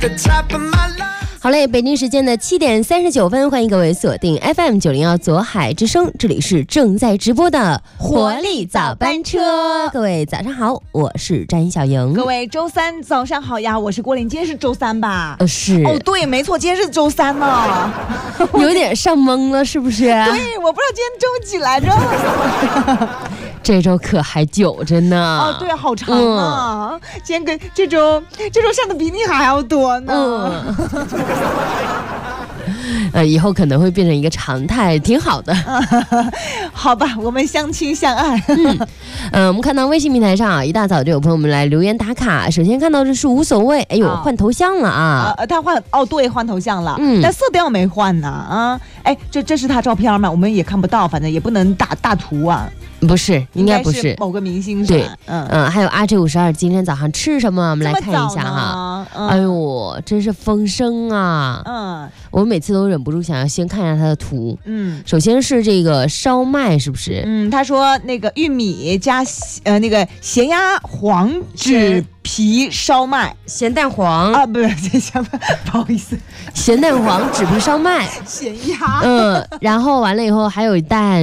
好嘞，北京时间的7点39分，欢迎各位锁定 FM 901左海之声，这里是正在直播的活力早班车。各位早上好，我是詹小莹。 各位周三早上好呀，我是郭林。今天是周三吧？ 是。 哦，对，没错，今天是周三呢。 有点上懵了，是不是？ 对，我不知道今天周几来着。 这周可还久着呢。 哦，对，好长啊。今天跟这周上的比你还要多呢。 以后可能会变成一个常态，挺好的。 好吧，我们相亲相爱。 我们看到微信平台上啊，一大早就有朋友们来留言打卡。首先看到的是无所谓，哎呦，换头像了啊！ 他换头像了，但色调没换呢啊！哎，这是他照片吗？我们也看不到，反正也不能打大图啊。 不是，应该不是某个明星。 对，还有RJ52今天早上吃什么？我们来看一下哈。哎呦，真是丰盛啊！我每次都忍不住想要先看一下他的图。首先是这个烧麦，是不是？ 他说那个玉米加那个咸鸭黄纸皮烧麦， 咸蛋黄啊，不是不好意思， 咸蛋黄纸皮烧麦， 咸鸭。 然后完了以后还有一袋